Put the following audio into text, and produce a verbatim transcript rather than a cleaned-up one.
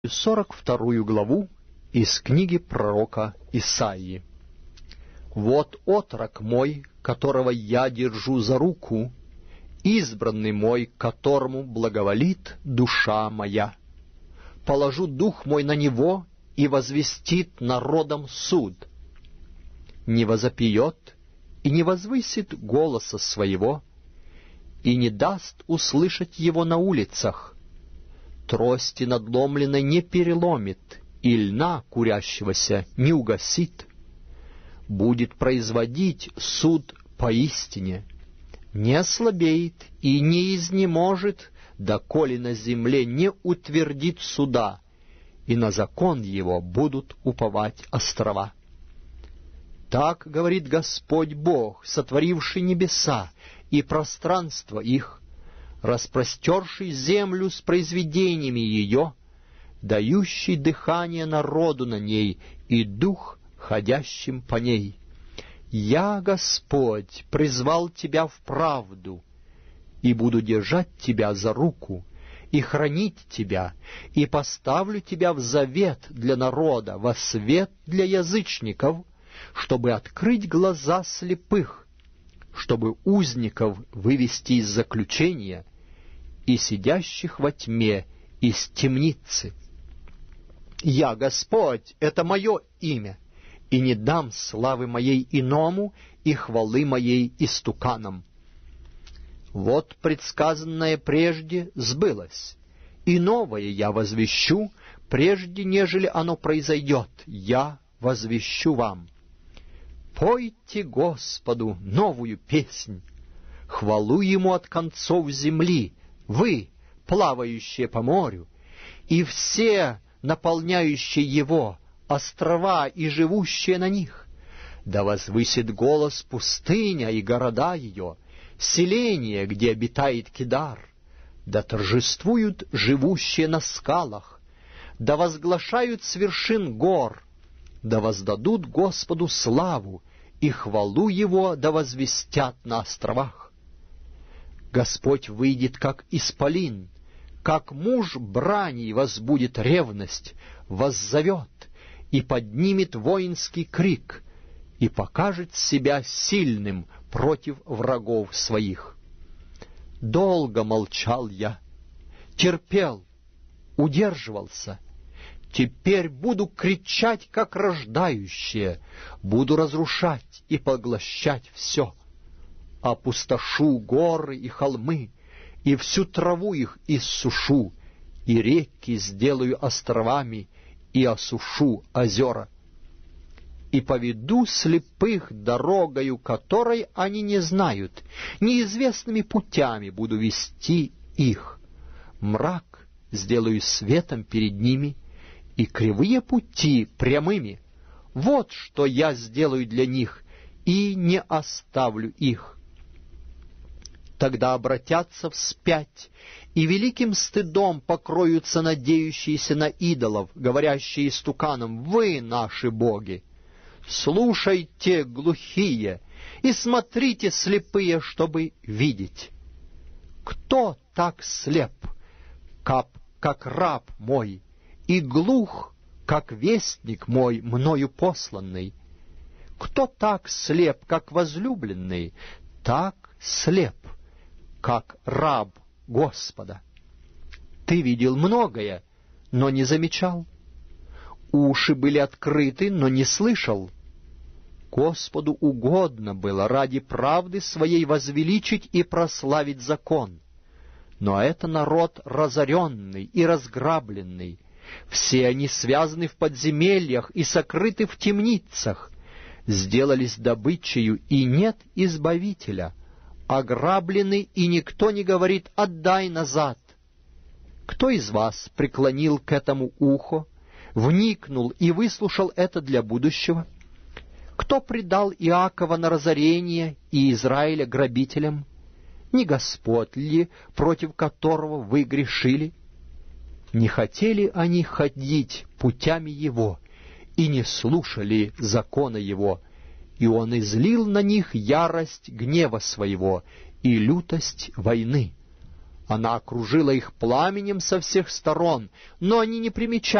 сорок вторую главу из книги пророка Исаии. «Вот отрок мой, которого я держу за руку, избранный мой, которому благоволит душа моя. Положу дух мой на него, и возвестит народам суд. Не возопьет и не возвысит голоса своего, и не даст услышать его на улицах. Трости надломленной не переломит, и льна курящегося не угасит. Будет производить суд поистине, не ослабеет и не изнеможет, доколе на земле не утвердит суда, и на закон его будут уповать острова. Так говорит Господь Бог, сотворивший небеса и пространство их, распростерший землю с произведениями ее, дающий дыхание народу на ней и дух, ходящим по ней. Я, Господь, призвал тебя в правду, и буду держать тебя за руку, и хранить тебя, и поставлю тебя в завет для народа, во свет для язычников, чтобы открыть глаза слепых, чтобы узников вывести из заключения, и сидящих во тьме из темницы. Я, Господь, это мое имя, и не дам славы моей иному и хвалы моей истуканам. Вот предсказанное прежде сбылось, и новое я возвещу, прежде нежели оно произойдет, я возвещу вам. Пойте Господу новую песнь, хвалу Ему от концов земли, вы, плавающие по морю, и все наполняющие его, острова и живущие на них. Да возвысит голос пустыня и города ее, селение, где обитает Кедар. Да торжествуют живущие на скалах, да возглашают с вершин гор, да воздадут Господу славу, и хвалу Его да возвестят на островах. Господь выйдет, как исполин, как муж брани возбудит ревность, воззовет и поднимет воинский крик, и покажет себя сильным против врагов своих. Долго молчал я, терпел, удерживался. Теперь буду кричать, как рождающие, буду разрушать и поглощать все. Опустошу горы и холмы, и всю траву их иссушу, и реки сделаю островами, и осушу озера. И поведу слепых дорогою, которой они не знают, неизвестными путями буду вести их. Мрак сделаю светом перед ними, и кривые пути прямыми. Вот что я сделаю для них, и не оставлю их. Тогда обратятся вспять, и великим стыдом покроются надеющиеся на идолов, говорящие истуканам: «Вы наши боги». Слушайте, глухие, и смотрите, слепые, чтобы видеть. Кто так слеп, как, как раб мой, и глух, как вестник мой, мною посланный? Кто так слеп, как возлюбленный, так слеп, как раб Господа? Ты видел многое, но не замечал. Уши были открыты, но не слышал. Господу угодно было ради правды своей возвеличить и прославить закон. Но это народ разоренный и разграбленный. Все они связаны в подземельях и сокрыты в темницах. Сделались добычею, и нет избавителя. Ограблены, и никто не говорит: «Отдай назад». Кто из вас преклонил к этому ухо, вникнул и выслушал это для будущего? Кто предал Иакова на разорение и Израиля грабителям? Не Господь ли, против которого вы грешили? Не хотели они ходить путями Его, и не слушали закона Его, и Он излил на них ярость гнева Своего и лютость войны. Она окружила их пламенем со всех сторон, но они не примечали